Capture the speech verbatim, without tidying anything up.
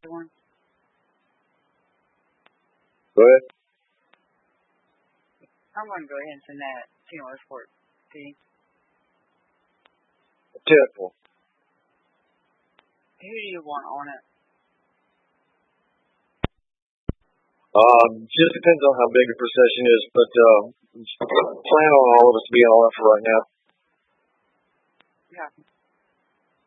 one? Go ahead. I'm going to go ahead and send that funeral escort to you. Typical. Who do you want on it? Um, just depends on how big the procession is, but uh, plan on all of us to be on it for right now. Yeah.